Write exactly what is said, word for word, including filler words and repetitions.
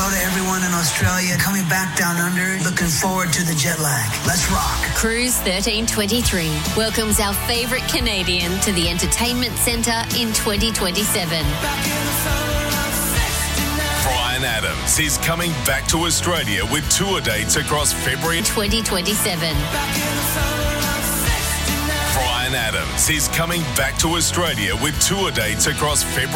Hello to everyone in Australia coming back down under. Looking forward to the jet lag. Let's rock. Cruise thirteen twenty-three welcomes our favourite Canadian to the Entertainment Centre in twenty twenty-seven. Bryan Adams is coming back to Australia with tour dates across February twenty twenty-seven. Bryan Adams is coming back to Australia with tour dates across February